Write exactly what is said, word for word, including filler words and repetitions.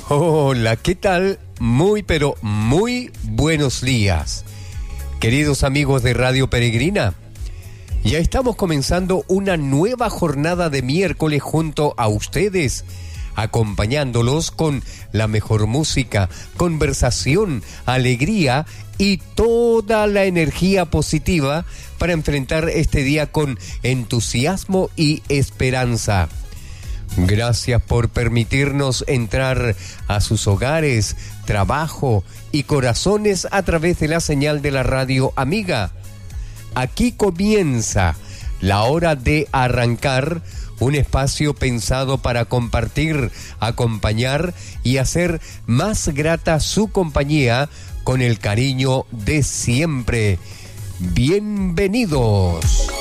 Hola, ¿qué tal? Muy, pero muy buenos días. Queridos amigos de Radio Peregrina, ya estamos comenzando una nueva jornada de miércoles junto a ustedes, acompañándolos con la mejor música, conversación, alegría y toda la energía positiva para enfrentar este día con entusiasmo y esperanza. Gracias por permitirnos entrar a sus hogares, trabajo y corazones a través de la señal de la radio amiga. Aquí comienza la hora de arrancar, un espacio pensado para compartir, acompañar y hacer más grata su compañía con el cariño de siempre. Bienvenidos.